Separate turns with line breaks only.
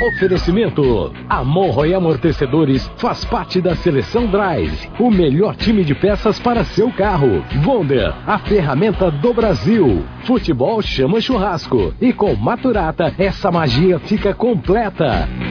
Oferecimento: Amorro e Amortecedores faz parte da Seleção Drive, o melhor time de peças para seu carro. Wonder, a ferramenta do Brasil. Futebol chama churrasco. E com Maturata, essa magia fica completa.